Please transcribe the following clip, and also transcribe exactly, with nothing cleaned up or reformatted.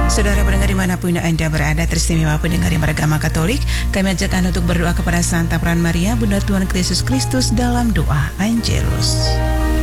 Saudara pendengar dimanapun Anda berada, teristimewa pendengar yang beragama Katolik, kami ajak Anda untuk berdoa kepada Santa Peran Maria, Bunda Tuhan Yesus Kristus dalam doa Angelus.